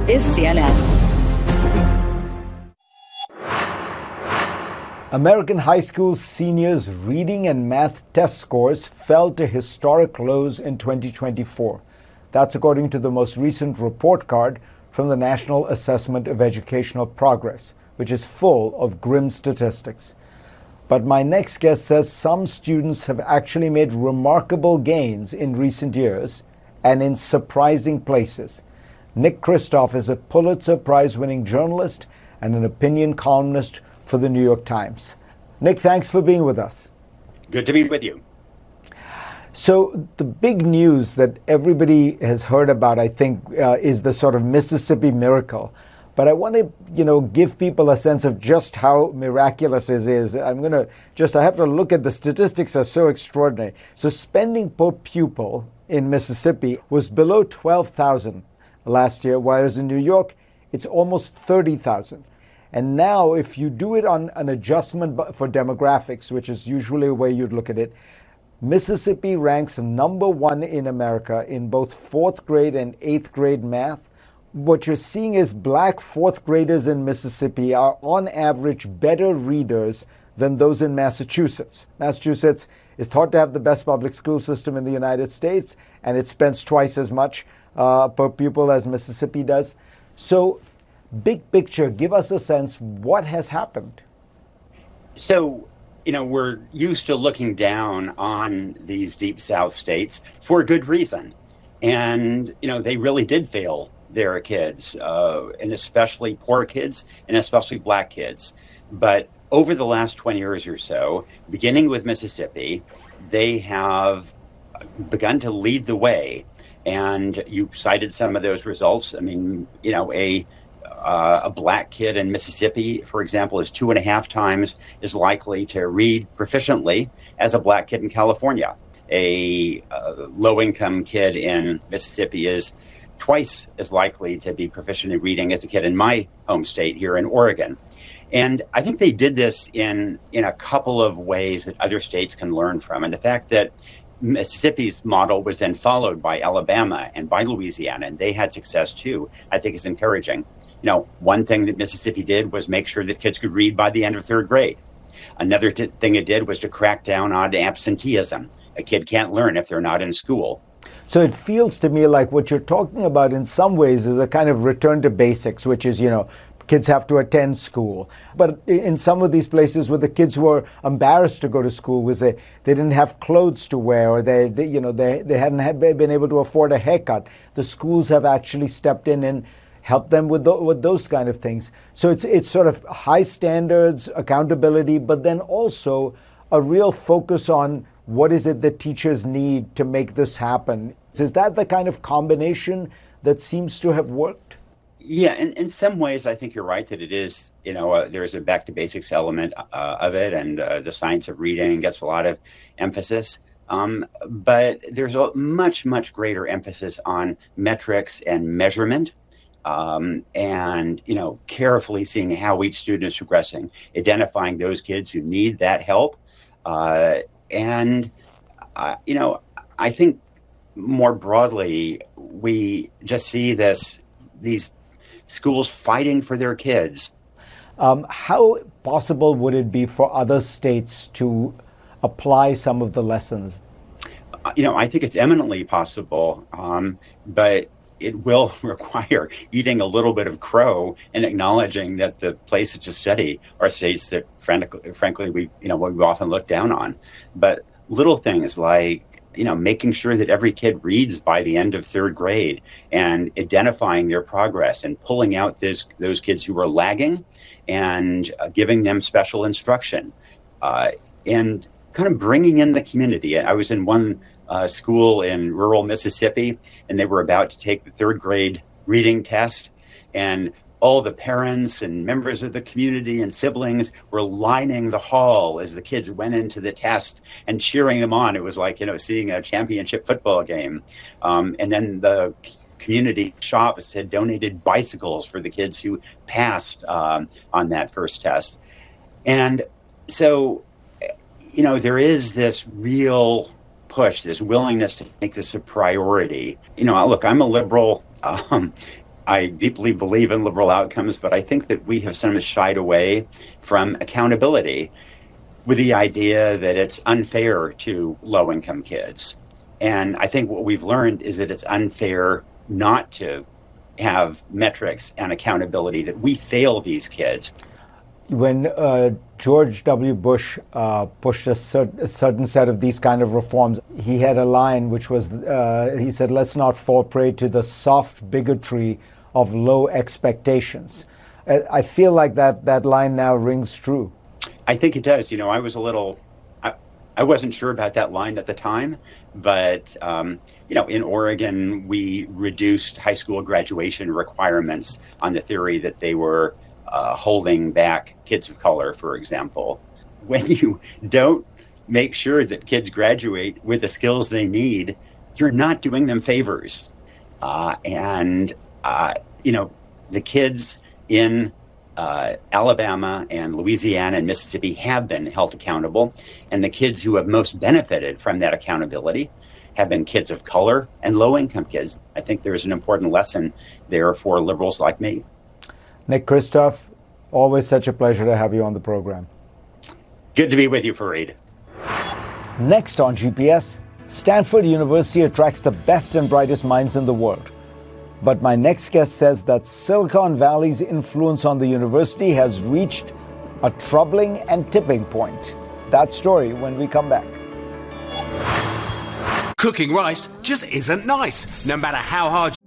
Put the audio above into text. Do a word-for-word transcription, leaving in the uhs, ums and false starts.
is C N N. American high school seniors' reading and math test scores fell to historic lows in twenty twenty-four. That's according to the most recent report card from the National Assessment of Educational Progress, which is full of grim statistics. But my next guest says some students have actually made remarkable gains in recent years and in surprising places. Nick Kristof is a Pulitzer Prize-winning journalist and an opinion columnist for the New York Times. Nick, thanks for being with us. Good to be with you. So the big news that everybody has heard about, I think, uh, is the sort of Mississippi miracle. But I want to, you know, give people a sense of just how miraculous it is. I'm going to just, I have to look at the statistics are so extraordinary. So spending per pupil in Mississippi was below twelve thousand last year, whereas in New York, it's almost thirty thousand. And now, if you do it on an adjustment for demographics, which is usually a way you'd look at it, Mississippi ranks number one in America in both fourth grade and eighth grade math. What you're seeing is black fourth graders in Mississippi are on average better readers than those in Massachusetts. Massachusetts is thought to have the best public school system in the United States, and it spends twice as much uh, per pupil as Mississippi does. So, big picture, give us a sense what has happened. So, you know, we're used to looking down on these deep South states for good reason. And, you know, they really did fail their kids, uh, and especially poor kids, and especially black kids. But over the last twenty years or so, beginning with Mississippi, they have begun to lead the way. And you cited some of those results. I mean, you know, a Uh, a black kid in Mississippi, for example, is two and a half times as likely to read proficiently as a black kid in California. A uh, low-income kid in Mississippi is twice as likely to be proficient in reading as a kid in my home state here in Oregon. And I think they did this in, in a couple of ways that other states can learn from. And the fact that Mississippi's model was then followed by Alabama and by Louisiana, and they had success too, I think is encouraging. You know, one thing that Mississippi did was make sure that kids could read by the end of third grade. Another t- thing it did was to crack down on absenteeism. A kid can't learn if they're not in school. So it feels to me like what you're talking about in some ways is a kind of return to basics, which is, you know, kids have to attend school. But in some of these places where the kids were embarrassed to go to school because they, they didn't have clothes to wear, or they, they you know, they, they hadn't had, been able to afford a haircut, the schools have actually stepped in and help them with, the, with those kind of things. So it's it's sort of high standards, accountability, but then also a real focus on what is it that teachers need to make this happen. Is that the kind of combination that seems to have worked? Yeah, in, in some ways, I think you're right that it is, you know, uh, there's a back to basics element uh, of it, and uh, the science of reading gets a lot of emphasis. Um, but there's a much, much greater emphasis on metrics and measurement. Um, and, you know, carefully seeing how each student is progressing, identifying those kids who need that help. Uh, and, uh, you know, I think more broadly, we just see this, these schools fighting for their kids. Um, how possible would it be for other states to apply some of the lessons? Uh, you know, I think it's eminently possible, um, but it will require eating a little bit of crow and acknowledging that the places to study are states that, frankly, frankly we you know we often look down on. But little things like, you know, making sure that every kid reads by the end of third grade, and identifying their progress and pulling out this, those kids who are lagging, and uh, giving them special instruction, uh, and kind of bringing in the community. I was in one Uh, school in rural Mississippi, and they were about to take the third grade reading test, and all the parents and members of the community and siblings were lining the hall as the kids went into the test and cheering them on. It was like, you know, seeing a championship football game. Um, and then the community shops had donated bicycles for the kids who passed um, on that first test. And so, you know, there is this real push, this willingness to make this a priority. You know, look, I'm a liberal, um, I deeply believe in liberal outcomes, but I think that we have sometimes shied away from accountability with the idea that it's unfair to low-income kids. And I think what we've learned is that it's unfair not to have metrics and accountability, that we fail these kids. When uh, George W. Bush uh, pushed a, cer- a certain set of these kind of reforms, he had a line which was, uh, he said, let's not fall prey to the soft bigotry of low expectations. Uh, I feel like that, that line now rings true. I think it does. You know, I was a little, I, I wasn't sure about that line at the time, but, um, you know, in Oregon, we reduced high school graduation requirements on the theory that they were uh, holding back kids of color, for example. When you don't make sure that kids graduate with the skills they need, you're not doing them favors. Uh, and, uh, you know, the kids in Uh, Alabama and Louisiana and Mississippi have been held accountable, and the kids who have most benefited from that accountability have been kids of color and low-income kids. I think there's an important lesson there for liberals like me. Nick Kristof, always such a pleasure to have you on the program. Good to be with you, Fareed. Next on G P S, Stanford University attracts the best and brightest minds in the world. But my next guest says that Silicon Valley's influence on the university has reached a troubling and tipping point. That story when we come back. Cooking rice just isn't nice, no matter how hard